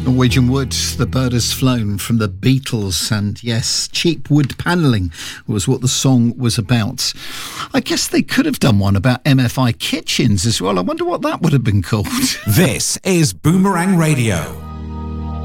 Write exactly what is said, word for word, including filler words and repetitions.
Norwegian Wood, The Bird Has Flown from the Beatles, and yes, cheap wood panelling was what the song was about. I guess they could have done one about M F I kitchens as well. I wonder what that would have been called. This is Boomerang Radio.